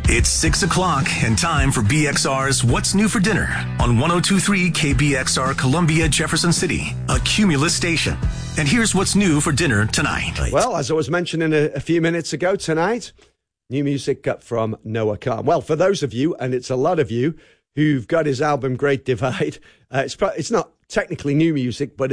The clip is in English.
It's 6 o'clock and time for BXR's What's New for Dinner on 102.3 KBXR Columbia, Jefferson City, a Cumulus station. And here's what's new for dinner tonight. Well, as I was mentioning a few minutes ago, tonight, new music from Noah Kahan. Well, for those of you, and it's a lot of you, who've got his album Great Divide, it's not technically new music, but